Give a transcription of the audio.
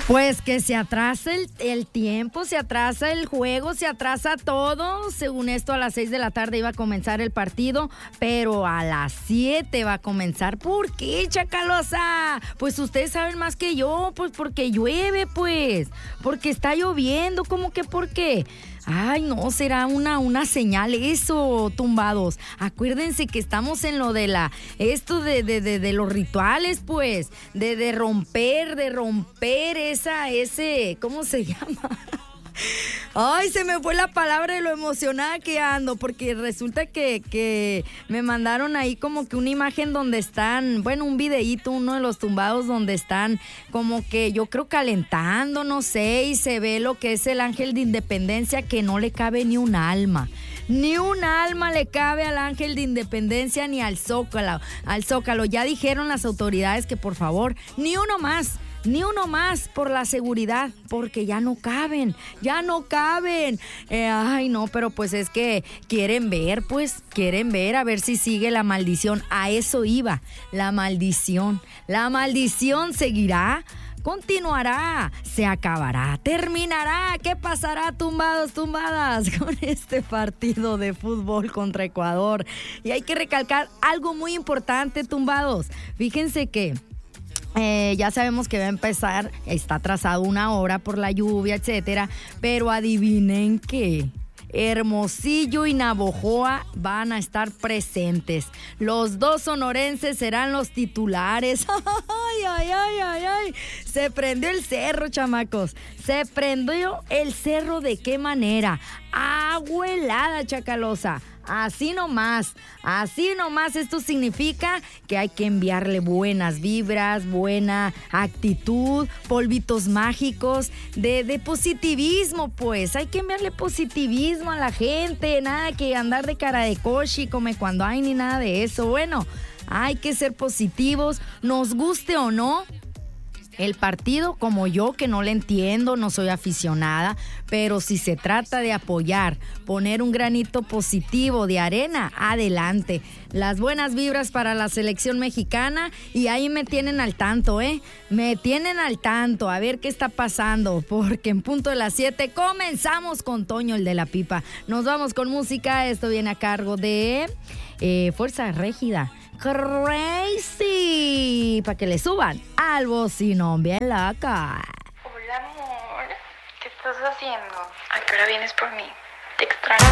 Pues que se atrasa el tiempo, se atrasa el juego, se atrasa todo. Según esto, a las 6 de la tarde iba a comenzar el partido, pero a las 7 va a comenzar. ¿Por qué, Chacalosa? Pues ustedes saben más que yo, pues porque llueve, pues. Porque está lloviendo, ¿cómo que por qué? Ay, no, será una señal eso, tumbados. Acuérdense que estamos en lo de esto de los rituales, pues, de romper ese, ¿cómo se llama? Ay, se me fue la palabra de lo emocionada que ando, porque resulta que me mandaron ahí como que una imagen donde están, bueno, un videíto, uno de los tumbados donde están como que yo creo calentando, no sé, y se ve lo que es el ángel de independencia, que no le cabe ni un alma. Ni un alma le cabe al ángel de independencia ni al Zócalo. Ya dijeron las autoridades que por favor, ni uno más por la seguridad, porque ya no caben. Ay, no, pero pues es que quieren ver a ver si sigue la maldición. A eso iba, la maldición seguirá. Continuará, se acabará, terminará. ¿Qué pasará, tumbados, tumbadas, con este partido de fútbol contra Ecuador? Y hay que recalcar algo muy importante, tumbados. Fíjense que ya sabemos que va a empezar, está atrasado 1 hora por la lluvia, etcétera, pero adivinen qué. Hermosillo y Navojoa van a estar presentes. Los dos sonorenses serán los titulares. Ay. Se prendió el cerro, chamacos. Se prendió el cerro, ¿de qué manera? Agua helada, Chacalosa. Así nomás, esto significa que hay que enviarle buenas vibras, buena actitud, polvitos mágicos, de positivismo, pues, hay que enviarle positivismo a la gente, nada que andar de cara de cochi, come cuando hay, ni nada de eso. Bueno, hay que ser positivos, nos guste o no. El partido, como yo, que no le entiendo, no soy aficionada, pero si se trata de apoyar, poner un granito positivo de arena, adelante. Las buenas vibras para la selección mexicana, y ahí me tienen al tanto, Me tienen al tanto, a ver qué está pasando, porque en punto de las 7 comenzamos con Toño, el de la pipa. Nos vamos con música, esto viene a cargo de Fuerza Régida. Crazy, para que le suban al bocinón bien loca. Hola, amor, ¿qué estás haciendo? ¿A qué hora vienes por mí? Te extraño.